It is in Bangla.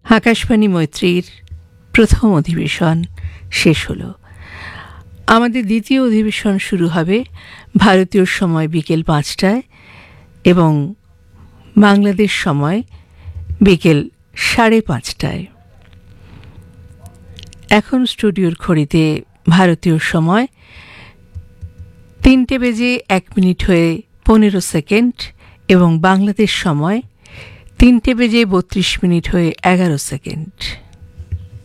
আকাশবাণী মৈত্রীর প্রথম অধিবেশন শেষ হলো। আমাদের দ্বিতীয় অধিবেশন শুরু হবে ভারতীয় সময় বিকেল 5টায় এবং বাংলাদেশ সময় বিকেল 5:30টায়। এখন স্টুডিওর ঘড়িতে ভারতীয় সময় 3:01 হয়ে 15 সেকেন্ড এবং বাংলাদেশ সময় 3:32 হয়ে 11 সেকেন্ড।